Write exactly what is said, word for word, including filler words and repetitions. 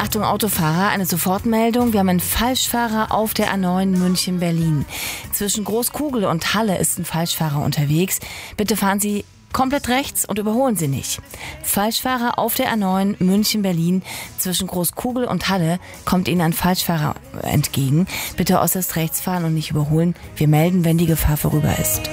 Achtung Autofahrer, eine Sofortmeldung. Wir haben einen Falschfahrer auf der A neun München-Berlin. Zwischen Großkugel und Halle ist ein Falschfahrer unterwegs. Bitte fahren Sie komplett rechts und überholen Sie nicht. Falschfahrer auf der A neun München-Berlin. Zwischen Großkugel und Halle kommt Ihnen ein Falschfahrer entgegen. Bitte äußerst rechts fahren und nicht überholen. Wir melden, wenn die Gefahr vorüber ist.